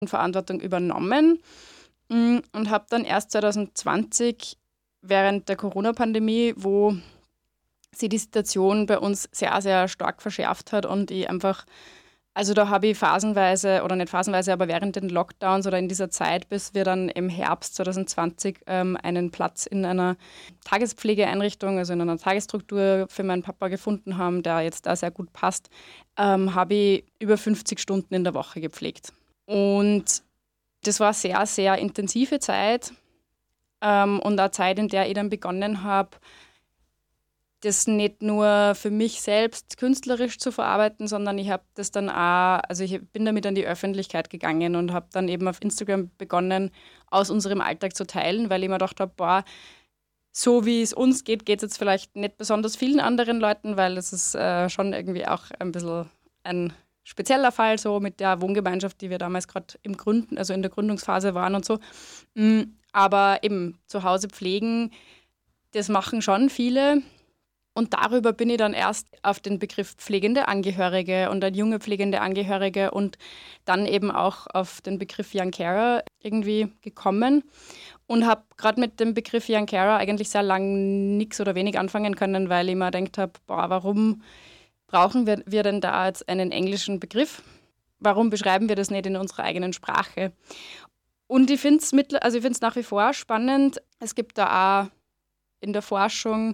Verantwortung übernommen und habe dann erst 2020 während der Corona-Pandemie, wo sie die Situation bei uns sehr, sehr stark verschärft hat und ich einfach, also da habe ich phasenweise, oder nicht phasenweise, aber während den Lockdowns oder in dieser Zeit, bis wir dann im Herbst 2020 einen Platz in einer Tagespflegeeinrichtung, also in einer Tagesstruktur für meinen Papa gefunden haben, der jetzt da sehr gut passt, habe ich über 50 Stunden in der Woche gepflegt. Und das war sehr, sehr intensive Zeit und eine Zeit, in der ich dann begonnen habe, das nicht nur für mich selbst künstlerisch zu verarbeiten, sondern ich habe das dann auch, also ich bin damit an die Öffentlichkeit gegangen und habe dann eben auf Instagram begonnen, aus unserem Alltag zu teilen, weil ich mir gedacht habe, boah, so wie es uns geht, geht es jetzt vielleicht nicht besonders vielen anderen Leuten, weil es ist schon irgendwie auch ein bisschen ein spezieller Fall, so mit der Wohngemeinschaft, die wir damals gerade im Gründen, also in der Gründungsphase waren und so. Aber eben zu Hause pflegen, das machen schon viele. Und darüber bin ich dann erst auf den Begriff pflegende Angehörige und dann junge pflegende Angehörige und dann eben auch auf den Begriff Young Carer irgendwie gekommen und habe gerade mit dem Begriff Young Carer eigentlich sehr lang nichts oder wenig anfangen können, weil ich mir gedacht habe, boah, warum brauchen wir denn da jetzt einen englischen Begriff? Warum beschreiben wir das nicht in unserer eigenen Sprache? Und ich finde es nach wie vor spannend. Es gibt da auch in der Forschung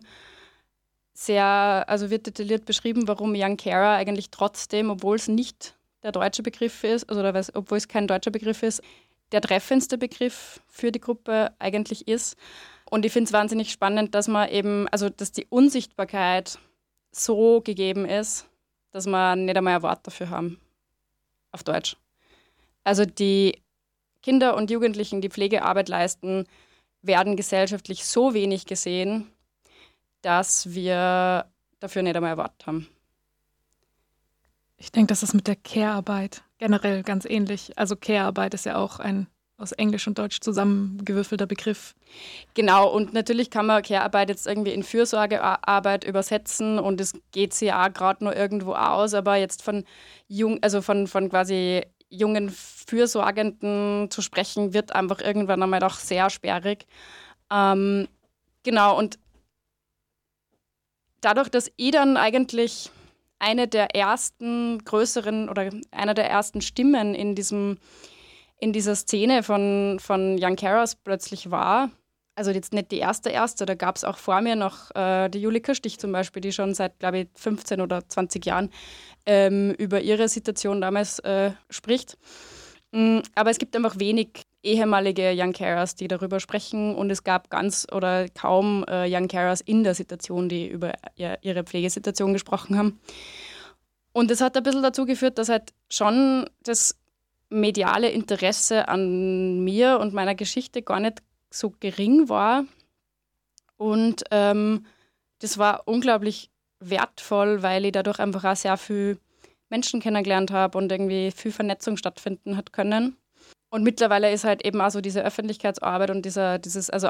wird detailliert beschrieben, warum Young Carer eigentlich trotzdem, obwohl es nicht der deutsche Begriff ist, obwohl es kein deutscher Begriff ist, der treffendste Begriff für die Gruppe eigentlich ist. Und ich finde es wahnsinnig spannend, dass dass die Unsichtbarkeit so gegeben ist, dass wir nicht einmal ein Wort dafür haben, auf Deutsch. Also die Kinder und Jugendlichen, die Pflegearbeit leisten, werden gesellschaftlich so wenig gesehen, dass wir dafür nicht einmal ein Wort haben. Ich denke, das ist mit der Care-Arbeit generell ganz ähnlich. Also Care-Arbeit ist ja auch ein aus Englisch und Deutsch zusammengewürfelter Begriff. Genau, und natürlich kann man Care-Arbeit jetzt irgendwie in Fürsorgearbeit übersetzen und es geht sich auch gerade nur irgendwo aus, aber jetzt von quasi jungen Fürsorgenden zu sprechen, wird einfach irgendwann einmal doch sehr sperrig. Genau, und dadurch, dass ich dann eigentlich eine der ersten größeren oder einer der ersten Stimmen in dieser Szene von Young Carers plötzlich war, also jetzt nicht die erste, da gab es auch vor mir noch die Julika Stich zum Beispiel, die schon seit, glaube ich, 15 oder 20 Jahren über ihre Situation damals spricht. Aber es gibt einfach wenig ehemalige Young Carers, die darüber sprechen und es gab ganz oder kaum Young Carers in der Situation, die über ihre Pflegesituation gesprochen haben. Und das hat ein bisschen dazu geführt, dass halt schon das mediale Interesse an mir und meiner Geschichte gar nicht so gering war. Und das war unglaublich wertvoll, weil ich dadurch einfach auch sehr viel Menschen kennengelernt habe und irgendwie viel Vernetzung stattfinden hat können. Und mittlerweile ist halt eben auch so diese Öffentlichkeitsarbeit und diese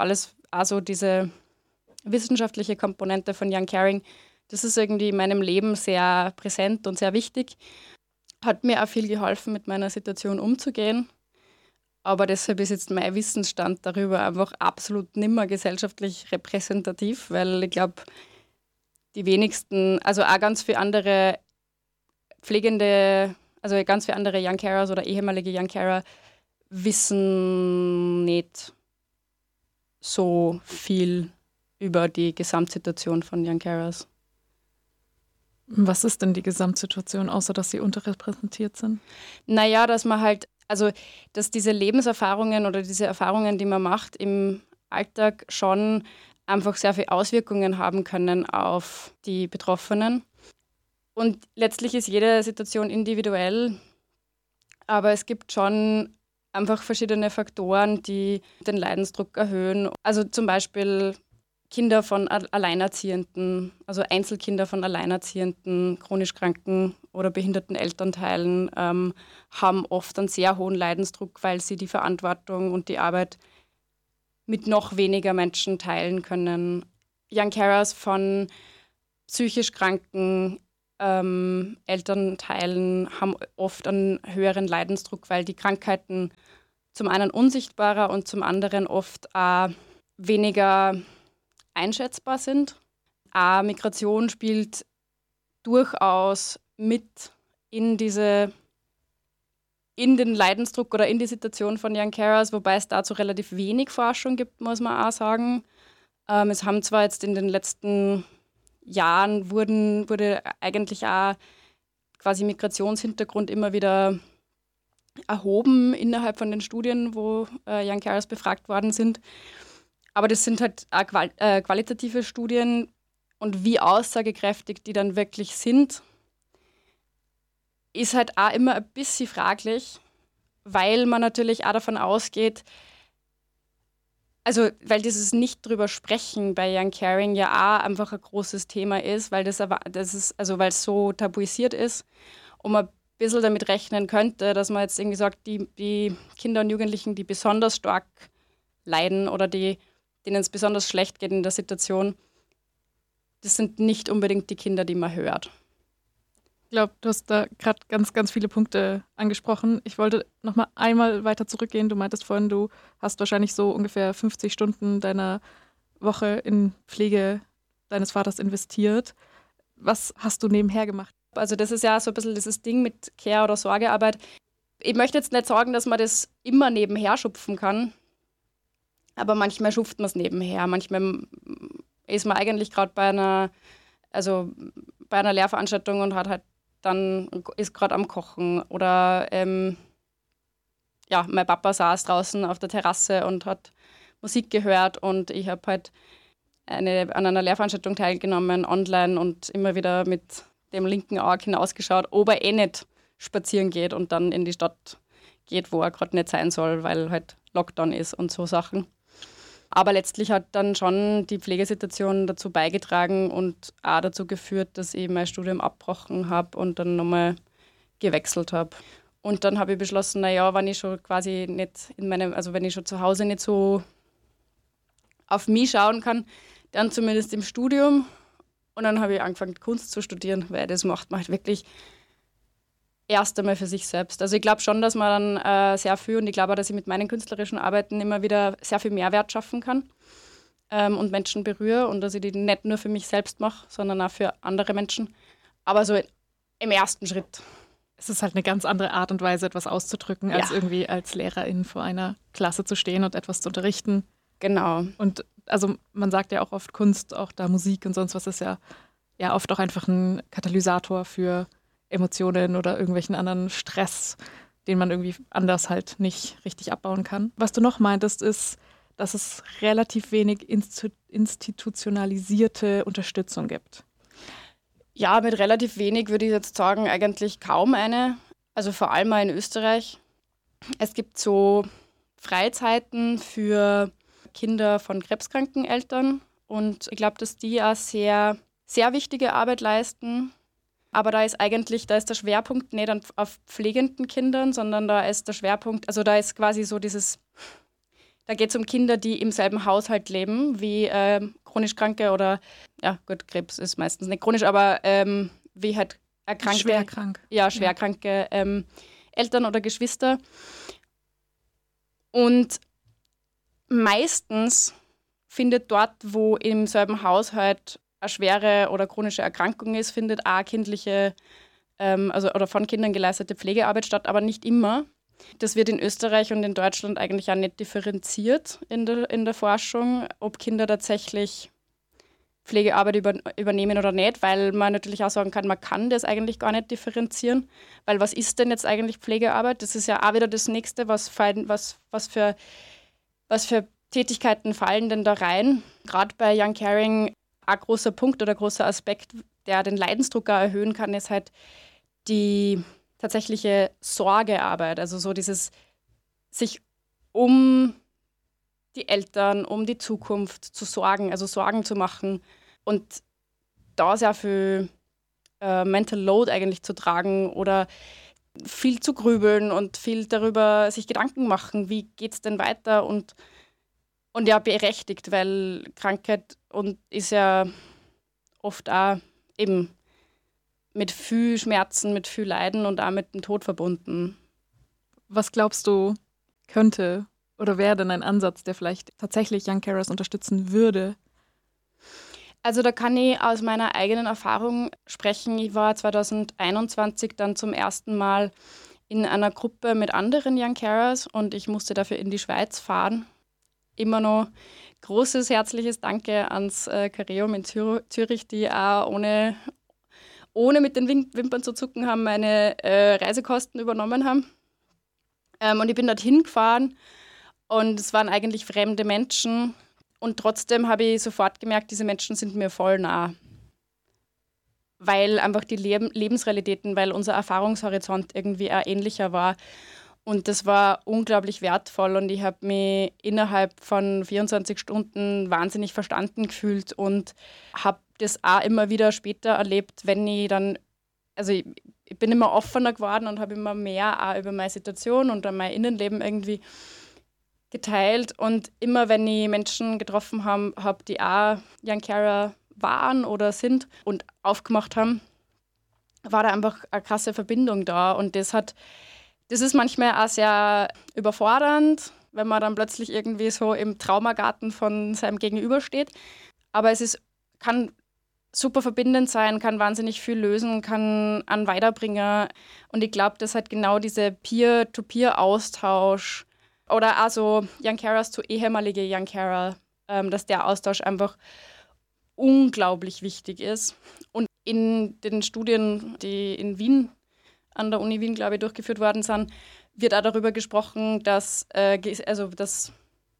wissenschaftliche Komponente von Young Caring, das ist irgendwie in meinem Leben sehr präsent und sehr wichtig. Hat mir auch viel geholfen, mit meiner Situation umzugehen. Aber deshalb ist jetzt mein Wissensstand darüber einfach absolut nimmer gesellschaftlich repräsentativ, weil ich glaube, die wenigsten, also auch ganz viele andere ganz viele andere Young Carers oder ehemalige Young Carer wissen nicht so viel über die Gesamtsituation von Young Carers. Was ist denn die Gesamtsituation, außer dass sie unterrepräsentiert sind? Naja, dass diese Lebenserfahrungen oder diese Erfahrungen, die man macht im Alltag, schon einfach sehr viele Auswirkungen haben können auf die Betroffenen. Und letztlich ist jede Situation individuell, aber es gibt schon einfach verschiedene Faktoren, die den Leidensdruck erhöhen. Also zum Beispiel Kinder von Alleinerziehenden, also Einzelkinder von Alleinerziehenden, chronisch kranken oder behinderten Elternteilen haben oft einen sehr hohen Leidensdruck, weil sie die Verantwortung und die Arbeit mit noch weniger Menschen teilen können. Young Carers von psychisch Kranken, Elternteilen haben oft einen höheren Leidensdruck, weil die Krankheiten zum einen unsichtbarer und zum anderen oft auch weniger einschätzbar sind. Auch Migration spielt durchaus mit in den Leidensdruck oder in die Situation von Young Carers, wobei es dazu relativ wenig Forschung gibt, muss man auch sagen. Es haben zwar jetzt in den letzten Jahren wurde eigentlich auch quasi Migrationshintergrund immer wieder erhoben innerhalb von den Studien, wo Young Carers befragt worden sind. Aber das sind halt auch qualitative Studien und wie aussagekräftig die dann wirklich sind, ist halt auch immer ein bisschen fraglich, weil man natürlich auch davon ausgeht, also weil dieses Nicht-Drüber-Sprechen bei Young Caring ja auch einfach ein großes Thema ist, weil weil es so tabuisiert ist und man ein bisschen damit rechnen könnte, dass man jetzt irgendwie sagt, die Kinder und Jugendlichen, die besonders stark leiden oder denen es besonders schlecht geht in der Situation, das sind nicht unbedingt die Kinder, die man hört. Ich glaube, du hast da gerade ganz, ganz viele Punkte angesprochen. Ich wollte noch mal einmal weiter zurückgehen. Du meintest vorhin, du hast wahrscheinlich so ungefähr 50 Stunden deiner Woche in Pflege deines Vaters investiert. Was hast du nebenher gemacht? Also das ist ja so ein bisschen dieses Ding mit Care- oder Sorgearbeit. Ich möchte jetzt nicht sagen, dass man das immer nebenher schupfen kann, aber manchmal schupft man es nebenher. Manchmal ist man eigentlich gerade bei einer Lehrveranstaltung und ist gerade am Kochen. Oder mein Papa saß draußen auf der Terrasse und hat Musik gehört und ich habe halt an einer Lehrveranstaltung teilgenommen, online und immer wieder mit dem linken Auge hinausgeschaut, ob er nicht spazieren geht und dann in die Stadt geht, wo er gerade nicht sein soll, weil halt Lockdown ist und so Sachen. Aber letztlich hat dann schon die Pflegesituation dazu beigetragen und auch dazu geführt, dass ich mein Studium abgebrochen habe und dann nochmal gewechselt habe. Und dann habe ich beschlossen, wenn ich schon quasi nicht wenn ich schon zu Hause nicht so auf mich schauen kann, dann zumindest im Studium. Und dann habe ich angefangen, Kunst zu studieren, weil das macht man halt wirklich erst einmal für sich selbst. Also ich glaube schon, dass man dann sehr viel, und ich glaube auch, dass ich mit meinen künstlerischen Arbeiten immer wieder sehr viel Mehrwert schaffen kann und Menschen berühre und dass ich die nicht nur für mich selbst mache, sondern auch für andere Menschen. Aber so im ersten Schritt. Es ist halt eine ganz andere Art und Weise, etwas auszudrücken, als irgendwie als Lehrerin vor einer Klasse zu stehen und etwas zu unterrichten. Genau. Und also man sagt ja auch oft, Kunst, auch da Musik und sonst was ist ja oft auch einfach ein Katalysator für Emotionen oder irgendwelchen anderen Stress, den man irgendwie anders halt nicht richtig abbauen kann. Was du noch meintest, ist, dass es relativ wenig institutionalisierte Unterstützung gibt. Ja, mit relativ wenig würde ich jetzt sagen, eigentlich kaum eine. Also vor allem mal in Österreich. Es gibt so Freizeiten für Kinder von krebskranken Eltern und ich glaube, dass die auch sehr, sehr wichtige Arbeit leisten. Aber da ist der Schwerpunkt nicht auf pflegenden Kindern, sondern da ist der Schwerpunkt, also da ist quasi so da geht es um Kinder, die im selben Haushalt leben, wie chronisch Kranke oder, ja gut, Krebs ist meistens nicht chronisch, aber wie halt erkrankte. Schwerkrank. Ja, schwerkranke Eltern oder Geschwister. Und meistens findet dort, wo im selben Haushalt eine schwere oder chronische Erkrankung ist, findet auch kindliche oder von Kindern geleistete Pflegearbeit statt, aber nicht immer. Das wird in Österreich und in Deutschland eigentlich auch nicht differenziert in der Forschung, ob Kinder tatsächlich Pflegearbeit übernehmen oder nicht, weil man natürlich auch sagen kann, man kann das eigentlich gar nicht differenzieren, weil was ist denn jetzt eigentlich Pflegearbeit? Das ist ja auch wieder das Nächste, was für Tätigkeiten fallen denn da rein? Gerade bei Young Caring ein großer Punkt oder großer Aspekt, der den Leidensdruck auch erhöhen kann, ist halt die tatsächliche Sorgearbeit. Also so dieses sich um die Eltern, um die Zukunft zu sorgen, also Sorgen zu machen und da sehr viel Mental Load eigentlich zu tragen oder viel zu grübeln und viel darüber sich Gedanken machen, wie geht es denn weiter und ja, berechtigt, weil Krankheit ist ja oft auch eben mit viel Schmerzen, mit viel Leiden und auch mit dem Tod verbunden. Was glaubst du, könnte oder wäre denn ein Ansatz, der vielleicht tatsächlich Young Carers unterstützen würde? Also da kann ich aus meiner eigenen Erfahrung sprechen. Ich war 2021 dann zum ersten Mal in einer Gruppe mit anderen Young Carers und ich musste dafür in die Schweiz fahren. Immer noch großes, herzliches Danke ans Careum in Zürich, die auch ohne mit den Wimpern zu zucken haben, meine Reisekosten übernommen haben. Und ich bin dorthin gefahren und es waren eigentlich fremde Menschen. Und trotzdem habe ich sofort gemerkt, diese Menschen sind mir voll nah. Weil einfach die Lebensrealitäten, weil unser Erfahrungshorizont irgendwie auch ähnlicher war. Und das war unglaublich wertvoll und ich habe mich innerhalb von 24 Stunden wahnsinnig verstanden gefühlt und habe das auch immer wieder später erlebt, wenn ich dann, also ich bin immer offener geworden und habe immer mehr auch über meine Situation und mein Innenleben irgendwie geteilt. Und immer, wenn ich Menschen getroffen habe, die auch Young Carer waren oder sind und aufgemacht haben, war da einfach eine krasse Verbindung da. Und das ist manchmal auch sehr überfordernd, wenn man dann plötzlich irgendwie so im Traumagarten von seinem Gegenüber steht. Aber kann super verbindend sein, kann wahnsinnig viel lösen, kann einen weiterbringen. Und ich glaube, dass halt genau diese Peer-to-Peer-Austausch oder also Young Carers zu ehemalige Young Carer, dass der Austausch einfach unglaublich wichtig ist. Und in den Studien, die in Wien, an der Uni Wien, glaube ich, durchgeführt worden sind, wird auch darüber gesprochen, dass das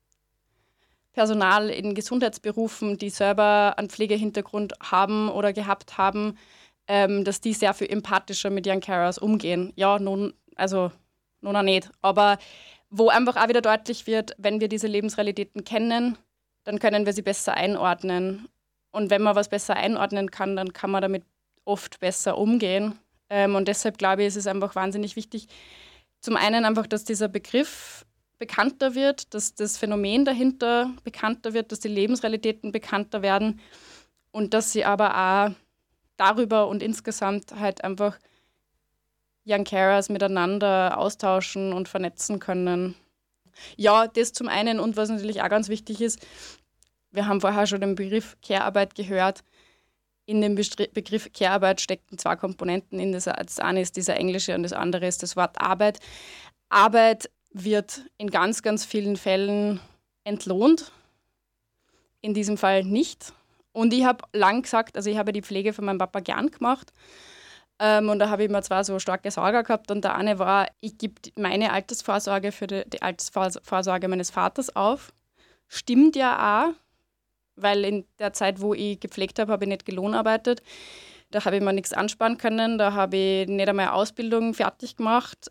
Personal in Gesundheitsberufen, die selber einen Pflegehintergrund haben oder gehabt haben, dass die sehr viel empathischer mit Young Carers umgehen. Ja, nun auch nicht. Aber wo einfach auch wieder deutlich wird, wenn wir diese Lebensrealitäten kennen, dann können wir sie besser einordnen. Und wenn man was besser einordnen kann, dann kann man damit oft besser umgehen. Und deshalb glaube ich, ist es einfach wahnsinnig wichtig, zum einen einfach, dass dieser Begriff bekannter wird, dass das Phänomen dahinter bekannter wird, dass die Lebensrealitäten bekannter werden und dass sie aber auch darüber und insgesamt halt einfach Young Carers miteinander austauschen und vernetzen können. Ja, das zum einen und was natürlich auch ganz wichtig ist, wir haben vorher schon den Begriff Care-Arbeit gehört. In dem Begriff Care-Arbeit stecken zwei Komponenten. Das eine ist dieser englische und das andere ist das Wort Arbeit. Arbeit wird in ganz, ganz vielen Fällen entlohnt. In diesem Fall nicht. Und ich habe lang gesagt, also ich habe die Pflege von meinem Papa gern gemacht. Und da habe ich immer zwei so starke Sorgen gehabt. Und der eine war, ich gebe meine Altersvorsorge für die Altersvorsorge meines Vaters auf. Stimmt ja auch, weil in der Zeit, wo ich gepflegt habe, habe ich nicht gelohnarbeitet. Da habe ich mir nichts ansparen können. Da habe ich nicht einmal Ausbildung fertig gemacht.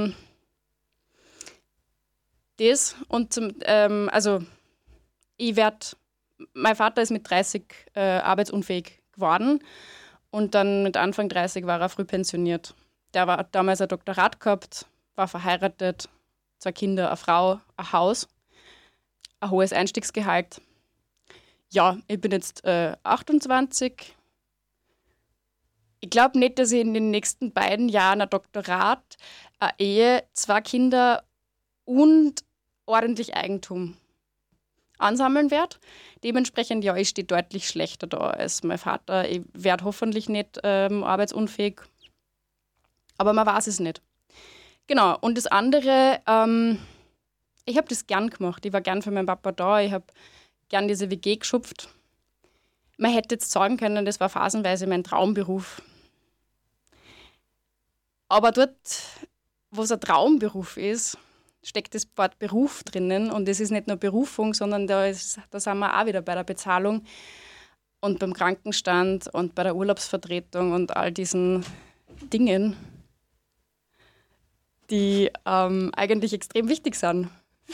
Das und mein Vater ist mit 30 arbeitsunfähig geworden und dann mit Anfang 30 war er früh pensioniert. Der war damals ein Doktorat gehabt, war verheiratet, 2 Kinder, eine Frau, ein Haus, ein hohes Einstiegsgehalt. Ja, ich bin jetzt 28. Ich glaube nicht, dass ich in den nächsten beiden Jahren ein Doktorat, eine Ehe, 2 Kinder und ordentlich Eigentum ansammeln werde. Dementsprechend, ja, ich stehe deutlich schlechter da als mein Vater. Ich werde hoffentlich nicht arbeitsunfähig, aber man weiß es nicht. Genau, und das andere, ich habe das gern gemacht. Ich war gern für meinen Papa da. Ich habe gern diese WG geschupft. Man hätte jetzt sagen können, das war phasenweise mein Traumberuf. Aber dort, wo es ein Traumberuf ist, steckt das Wort Beruf drinnen. Und es ist nicht nur Berufung, sondern da sind wir auch wieder bei der Bezahlung und beim Krankenstand und bei der Urlaubsvertretung und all diesen Dingen, die eigentlich extrem wichtig sind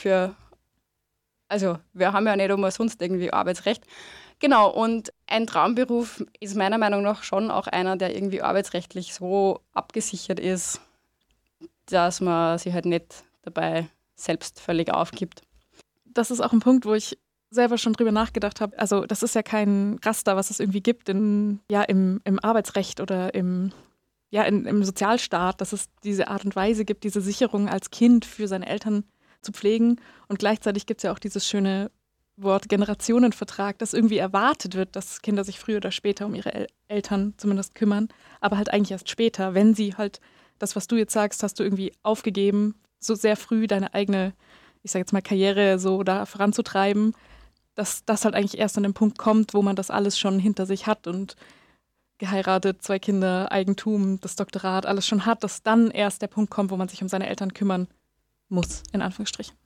also wir haben ja nicht umsonst irgendwie Arbeitsrecht. Genau, und ein Traumberuf ist meiner Meinung nach schon auch einer, der irgendwie arbeitsrechtlich so abgesichert ist, dass man sich halt nicht dabei selbst völlig aufgibt. Das ist auch ein Punkt, wo ich selber schon drüber nachgedacht habe, also das ist ja kein Raster, was es irgendwie gibt im Arbeitsrecht oder im Sozialstaat, dass es diese Art und Weise gibt, diese Sicherung als Kind für seine Eltern zu pflegen. Und gleichzeitig gibt es ja auch dieses schöne Wort Generationenvertrag, dass irgendwie erwartet wird, dass Kinder sich früher oder später um ihre Eltern zumindest kümmern, aber halt eigentlich erst später, wenn sie halt das, was du jetzt sagst, hast du irgendwie aufgegeben, so sehr früh deine eigene, ich sage jetzt mal, Karriere so da voranzutreiben, dass das halt eigentlich erst an den Punkt kommt, wo man das alles schon hinter sich hat und geheiratet, 2 Kinder, Eigentum, das Doktorat, alles schon hat, dass dann erst der Punkt kommt, wo man sich um seine Eltern kümmern muss, in Anführungsstrichen.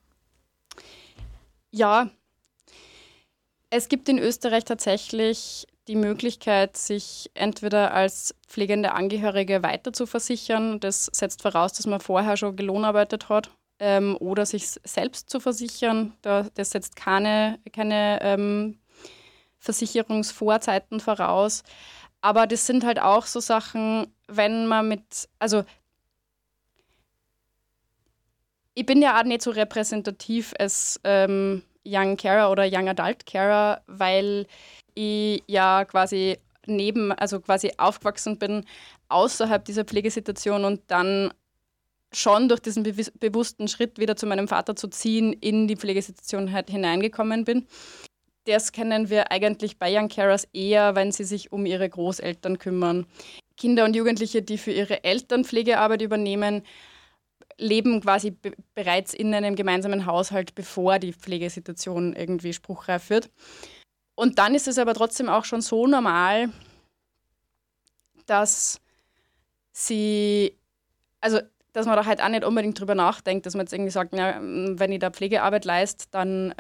Ja, es gibt in Österreich tatsächlich die Möglichkeit, sich entweder als pflegende Angehörige weiter zu versichern. Das setzt voraus, dass man vorher schon gelohnarbeitet hat. Oder sich selbst zu versichern. Das setzt keine Versicherungsvorzeiten voraus. Aber das sind halt auch so Sachen, wenn man ich bin ja auch nicht so repräsentativ als Young Carer oder Young Adult Carer, weil ich ja quasi quasi aufgewachsen bin außerhalb dieser Pflegesituation und dann schon durch diesen bewussten Schritt wieder zu meinem Vater zu ziehen, in die Pflegesituation halt hineingekommen bin. Das kennen wir eigentlich bei Young Carers eher, wenn sie sich um ihre Großeltern kümmern. Kinder und Jugendliche, die für ihre Eltern Pflegearbeit übernehmen, leben quasi bereits in einem gemeinsamen Haushalt, bevor die Pflegesituation irgendwie spruchreif wird. Und dann ist es aber trotzdem auch schon so normal, dass man da halt auch nicht unbedingt drüber nachdenkt, dass man jetzt irgendwie sagt, na, wenn ich da Pflegearbeit leiste, dann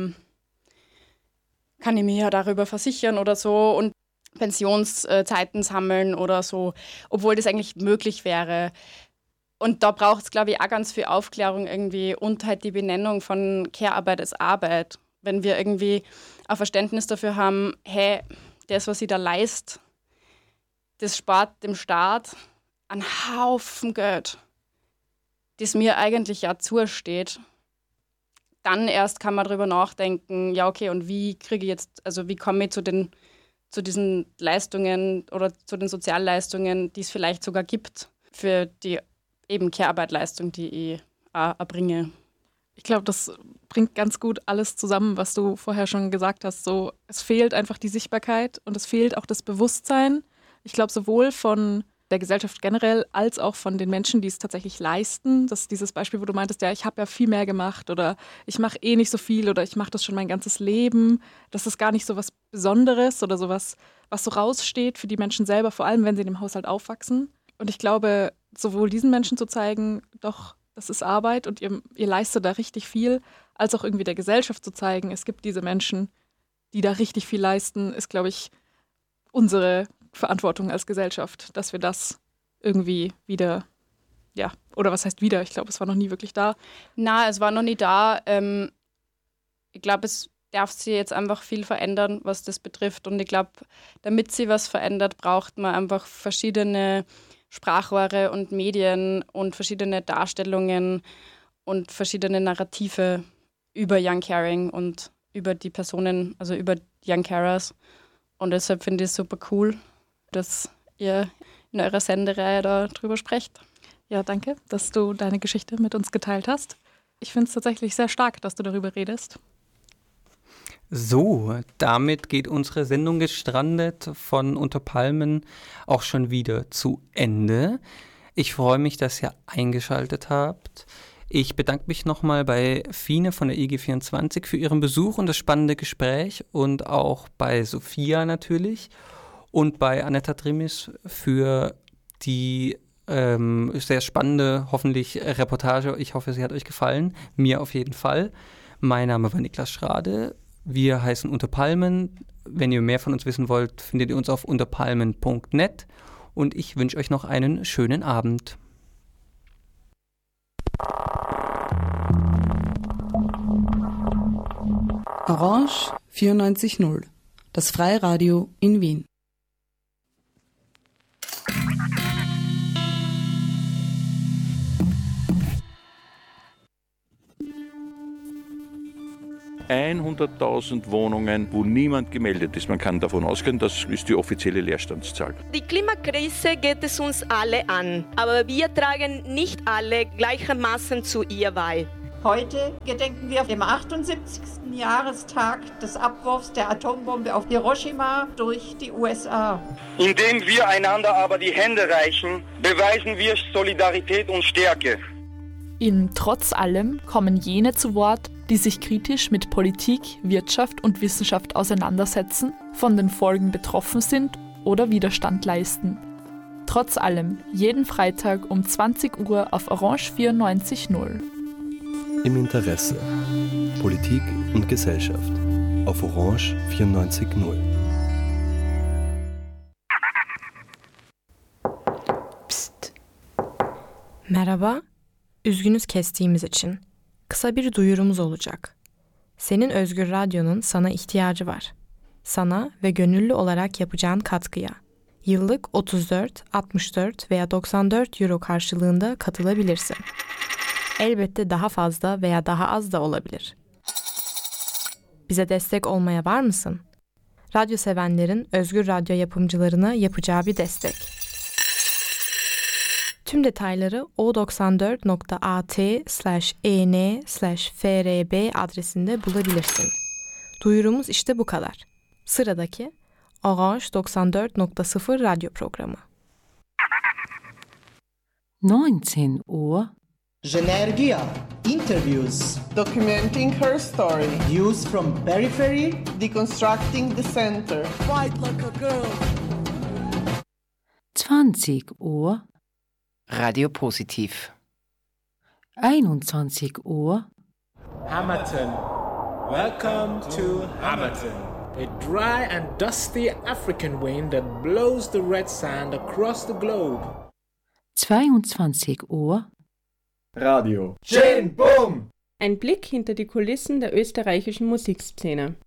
kann ich mich ja darüber versichern oder so und Pensionszeiten sammeln oder so, obwohl das eigentlich möglich wäre. Und da braucht es, glaube ich, auch ganz viel Aufklärung irgendwie und halt die Benennung von Care-Arbeit als Arbeit. Wenn wir irgendwie ein Verständnis dafür haben, hey, das, was ich da leiste, das spart dem Staat einen Haufen Geld, das mir eigentlich ja zusteht. Dann erst kann man darüber nachdenken, ja okay, und wie komme ich zu diesen Leistungen oder zu den Sozialleistungen, die es vielleicht sogar gibt für die eben Care-Arbeit-Leistung, die ich erbringe. Ich glaube, das bringt ganz gut alles zusammen, was du vorher schon gesagt hast. So, es fehlt einfach die Sichtbarkeit und es fehlt auch das Bewusstsein. Ich glaube, sowohl von der Gesellschaft generell als auch von den Menschen, die es tatsächlich leisten. Das ist dieses Beispiel, wo du meintest, ja, ich habe ja viel mehr gemacht oder ich mache eh nicht so viel oder ich mache das schon mein ganzes Leben. Das ist gar nicht so was Besonderes oder sowas, was so raussteht für die Menschen selber, vor allem wenn sie in dem Haushalt aufwachsen. Und ich glaube, sowohl diesen Menschen zu zeigen, doch, das ist Arbeit und ihr leistet da richtig viel, als auch irgendwie der Gesellschaft zu zeigen, es gibt diese Menschen, die da richtig viel leisten, ist, glaube ich, unsere Verantwortung als Gesellschaft, dass wir das irgendwie wieder, ja, oder was heißt wieder? Ich glaube, es war noch nie wirklich da. Na, es war noch nie da. Ich glaube, es darf sich jetzt einfach viel verändern, was das betrifft. Und ich glaube, damit sie was verändert, braucht man einfach verschiedene Sprachrohre und Medien und verschiedene Darstellungen und verschiedene Narrative über Young Caring und über die Personen, also über Young Carers. Und deshalb finde ich es super cool, dass ihr in eurer Sendereihe da drüber sprecht. Ja, danke, dass du deine Geschichte mit uns geteilt hast. Ich finde es tatsächlich sehr stark, dass du darüber redest. So, damit geht unsere Sendung Gestrandet von Unter Palmen auch schon wieder zu Ende. Ich freue mich, dass ihr eingeschaltet habt. Ich bedanke mich nochmal bei Fine von der IG24 für ihren Besuch und das spannende Gespräch und auch bei Sophia natürlich und bei Anetta Trimis für die sehr spannende, hoffentlich Reportage. Ich hoffe, sie hat euch gefallen. Mir auf jeden Fall. Mein Name war Niklas Schrade. Wir heißen Unter Palmen. Wenn ihr mehr von uns wissen wollt, findet ihr uns auf unterpalmen.net. Und ich wünsche euch noch einen schönen Abend. Orange 94.0, das Freiradio in Wien. 100.000 Wohnungen, wo niemand gemeldet ist. Man kann davon ausgehen, das ist die offizielle Leerstandszahl. Die Klimakrise geht es uns alle an, aber wir tragen nicht alle gleichermaßen zu ihr bei. Heute gedenken wir dem 78. Jahrestag des Abwurfs der Atombombe auf Hiroshima durch die USA. Indem wir einander aber die Hände reichen, beweisen wir Solidarität und Stärke. In Trotz allem kommen jene zu Wort, die sich kritisch mit Politik, Wirtschaft und Wissenschaft auseinandersetzen, von den Folgen betroffen sind oder Widerstand leisten. Trotz allem, jeden Freitag um 20 Uhr auf Orange 94.0. Im Interesse. Politik und Gesellschaft. Auf Orange 94.0. Psst. Merhaba. Üzgünüz kestiğimiz için. Kısa bir duyurumuz olacak. Senin Özgür Radyo'nun sana ihtiyacı var. Sana ve gönüllü olarak yapacağın katkıya. Yıllık 34, 64 veya 94 euro karşılığında katılabilirsin. Elbette daha fazla veya daha az da olabilir. Bize destek olmaya var mısın? Radyo sevenlerin Özgür Radyo yapımcılarına yapacağı bir destek. Tüm detayları o94.at/en/frb adresinde bulabilirsin. Duyurumuz işte bu kadar. Sıradaki Orange 94.0 radyo programı. 19 Uhr. Genergia interviews documenting her story. Views from periphery, deconstructing the center. Fight like a girl. 20 Uhr. Radio Positiv. 21 Uhr. Hammerton. Welcome to Hammerton. A dry and dusty African wind that blows the red sand across the globe. 22 Uhr. Radio. Schön, Boom! Ein Blick hinter die Kulissen der österreichischen Musikszene.